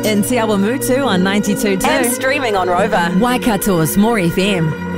In Te Awamutu on 92.2. And streaming on Rover. Waikato's More FM.